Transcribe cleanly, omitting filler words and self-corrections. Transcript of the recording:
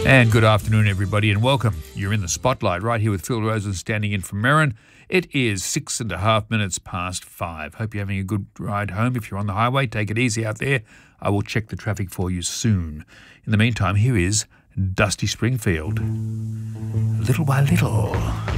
And good afternoon, everybody, and welcome. You're in the spotlight right here with Phil Rosen standing in for Merrin. It is 6.5 minutes past 5. Hope you're having a good ride home. If you're on the highway, take it easy out there. I will check the traffic for you soon. In the meantime, here is Dusty Springfield. Little by little.